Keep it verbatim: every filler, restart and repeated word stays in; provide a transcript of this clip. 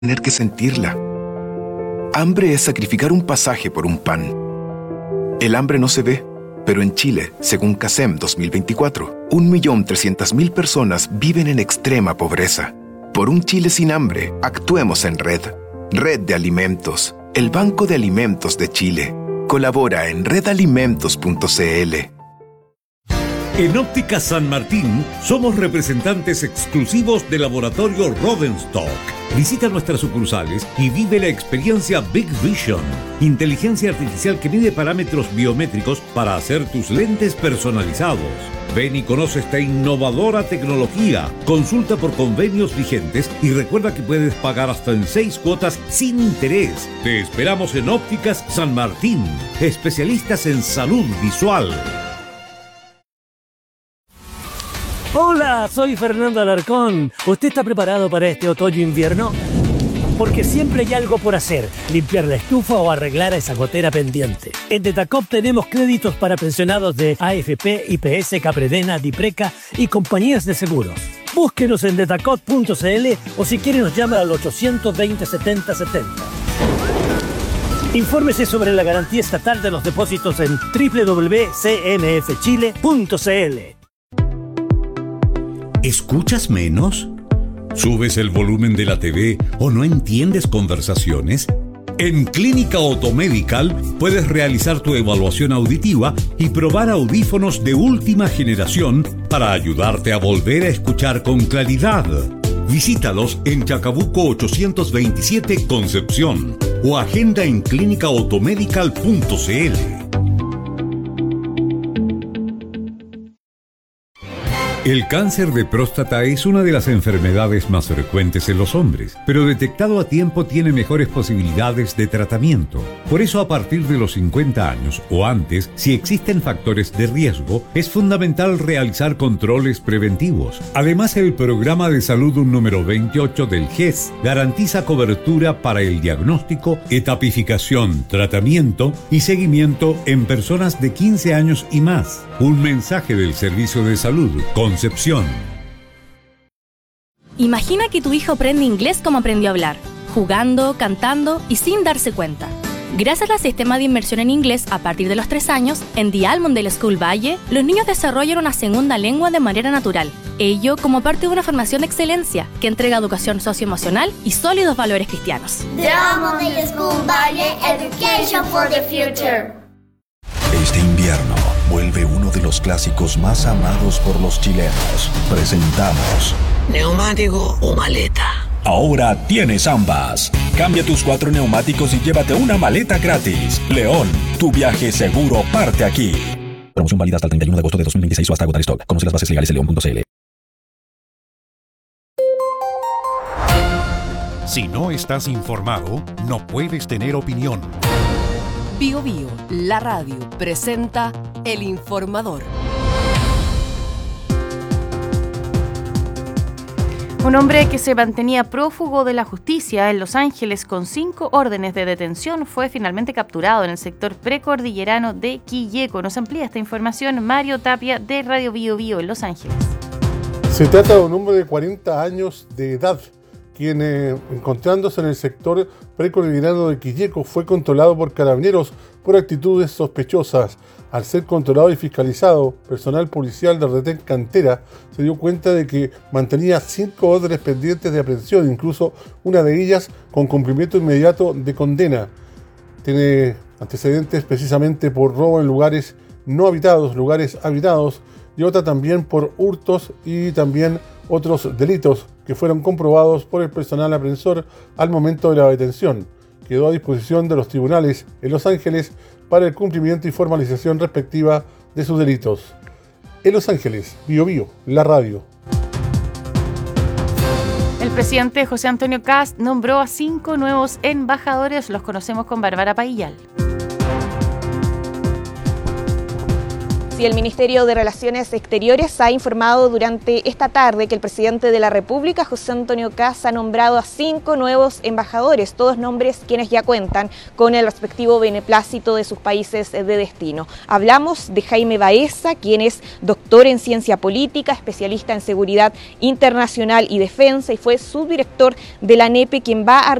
tener que sentirla. Hambre es sacrificar un pasaje por un pan. El hambre no se ve, pero en Chile, según CASEM dos mil veinticuatro, un millón trescientas mil personas viven en extrema pobreza. Por un Chile sin hambre, actuemos en red. Red de Alimentos, el Banco de Alimentos de Chile. Colabora en red alimentos punto c l. En Óptica San Martín somos representantes exclusivos del laboratorio Rodenstock. Visita nuestras sucursales y vive la experiencia Big Vision, inteligencia artificial que mide parámetros biométricos para hacer tus lentes personalizados. Ven y conoce esta innovadora tecnología. Consulta por convenios vigentes y recuerda que puedes pagar hasta en seis cuotas sin interés. Te esperamos en Ópticas San Martín, especialistas en salud visual. Hola, soy Fernando Alarcón. ¿Usted está preparado para este otoño-invierno? Porque siempre hay algo por hacer, limpiar la estufa o arreglar esa gotera pendiente. En Detacop tenemos créditos para pensionados de A F P, I P S, Capredena, Dipreca y compañías de seguros. Búsquenos en detacop punto c l o si quiere nos llama al ochocientos veinte, setenta setenta. Infórmese sobre la garantía estatal de los depósitos en doble u doble u doble u punto c n f chile punto c l. ¿Escuchas menos? ¿Subes el volumen de la T V o no entiendes conversaciones? En Clínica Otomedical puedes realizar tu evaluación auditiva y probar audífonos de última generación para ayudarte a volver a escuchar con claridad. Visítalos en Chacabuco ochocientos veintisiete Concepción o agenda en clínica otomedical punto c l. El cáncer de próstata es una de las enfermedades más frecuentes en los hombres, pero detectado a tiempo tiene mejores posibilidades de tratamiento. Por eso, a partir de los cincuenta años o antes, si existen factores de riesgo, es fundamental realizar controles preventivos. Además, el Programa de Salud número veintiocho del G E S garantiza cobertura para el diagnóstico, etapificación, tratamiento y seguimiento en personas de quince años y más. Un mensaje del Servicio de Salud Concepción. Imagina que tu hijo aprende inglés como aprendió a hablar, jugando, cantando y sin darse cuenta. Gracias al sistema de inmersión en inglés a partir de los tres años, en The Almondale School Valle, los niños desarrollan una segunda lengua de manera natural. Ello como parte de una formación de excelencia que entrega educación socioemocional y sólidos valores cristianos. The Almondale School Valle, Education for the Future. Este invierno vuelve uno de los clásicos más amados por los chilenos. Presentamos ¿neumático o maleta? Ahora tienes ambas. Cambia tus cuatro neumáticos y llévate una maleta gratis. León, tu viaje seguro parte aquí. Promoción válida hasta el treinta y uno de agosto de dos mil veintiséis o hasta agotar stock. Conoce las bases legales en león punto c l. Si no estás informado, no puedes tener opinión. Bio Bio, la radio, presenta El Informador. Un hombre que se mantenía prófugo de la justicia en Los Ángeles con cinco órdenes de detención fue finalmente capturado en el sector precordillerano de Quilleco. Nos amplía esta información Mario Tapia de Radio Bio Bio en Los Ángeles. Se trata de un hombre de cuarenta años de edad, quien eh, encontrándose en el sector precordillerano de Quilleco fue controlado por carabineros por actitudes sospechosas. Al ser controlado y fiscalizado, personal policial de Retén Cantera se dio cuenta de que mantenía cinco órdenes pendientes de aprehensión, incluso una de ellas con cumplimiento inmediato de condena. Tiene antecedentes precisamente por robo en lugares no habitados, lugares habitados, y otra también por hurtos y también otros delitos que fueron comprobados por el personal aprensor al momento de la detención. Quedó a disposición de los tribunales en Los Ángeles para el cumplimiento y formalización respectiva de sus delitos. En Los Ángeles, Bio Bio, la radio. El presidente José Antonio Kast nombró a cinco nuevos embajadores. Los conocemos con Bárbara Paillal. Sí, el Ministerio de Relaciones Exteriores ha informado durante esta tarde que el presidente de la República, José Antonio Kast, ha nombrado a cinco nuevos embajadores, todos nombres quienes ya cuentan con el respectivo beneplácito de sus países de destino. Hablamos de Jaime Baeza, quien es doctor en ciencia política, especialista en seguridad internacional y defensa, y fue subdirector de la ANEPE, quien va a